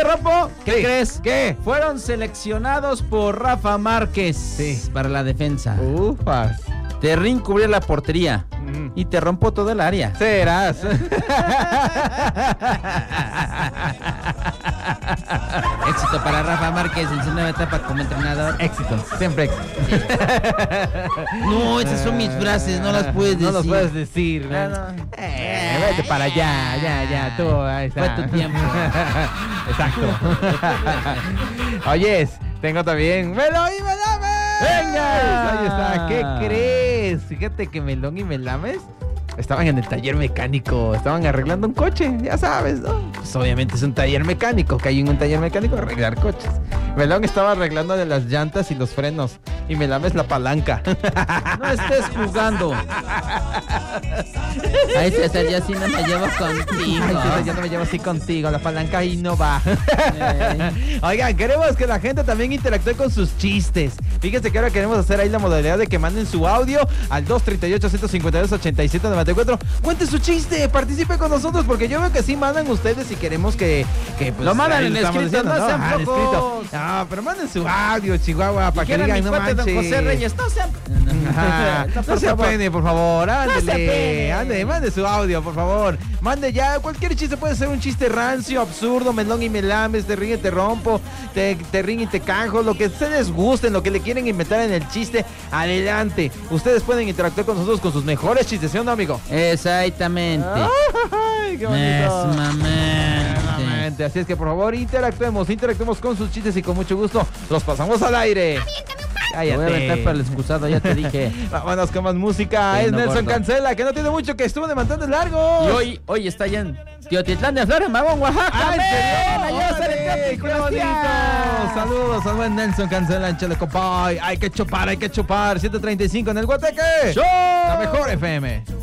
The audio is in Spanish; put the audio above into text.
Rompo, ¿qué Sí. crees? ¿Qué? Fueron seleccionados por Rafa Márquez para la defensa. Ufas. Terrín cubría la portería y te rompo todo el área. Serás. Éxito para Rafa Márquez en su nueva etapa como entrenador. Éxito, siempre éxito. No, esas son mis frases, no las puedes decir. No las puedes decir. No, no. Vete para allá, ya, tú, ahí está. Fue tu tiempo. Exacto. Oyes, tengo también Melón y Melames. ¡Venga! Ahí está, ¿qué crees? Fíjate que Melón y Melames estaban en el taller mecánico, estaban arreglando un coche, ya sabes, ¿no? Pues obviamente es un taller mecánico, que hay en un taller mecánico arreglar coches. Melón estaba arreglando de las llantas y los frenos y Melames la palanca. No estés jugando. Ay, César, yo sí no me llevo contigo. Ay, César, yo no me llevo así contigo, la palanca ahí no va. Oigan, queremos que la gente también interactúe con sus chistes. Fíjense que ahora queremos hacer ahí la modalidad de que manden su audio al 238-152-8794. Cuente su chiste, participe con nosotros, porque yo veo que sí mandan ustedes y queremos que pues, lo mandan ahí en lo estamos escrito, diciendo, no sean En flojos. escrito. No, pero manden su audio, Chihuahua, para que digan, no Don manches. José Reyes, no sean... Ajá. No se apene, por favor. Ándele, apene. ándele, mande su audio, por favor. Mande ya, cualquier chiste puede ser un chiste rancio, absurdo, Melón y Melames, te ríe, te rompo, te ríe y te cajo, lo que ustedes gusten, lo que le quieren inventar en el chiste, adelante. Ustedes pueden interactuar con nosotros con sus mejores chistes, ¿sí o no, amigo? Exactamente. Ay, qué bonito. Mesmamente. Así es que por favor interactuemos con sus chistes y con mucho gusto los pasamos al aire. Te voy a aventar para el excusado, ya te dije. Vámonos con más música. Sí, Es no, Nelson gordo. Cancela, que no tiene mucho, que estuvo de manteles largos. Y hoy está allá en Teotitlán de Flores, Magón, Oaxaca. ¡Ay, ¡Men! señor! Allá está el ¡Órale! tráfico, ¡Qué bonito! gracias. Saludos al buen Nelson Cancela en Chalecopay. Hay que chupar. 135 en el Guateque. ¡Show! La mejor FM.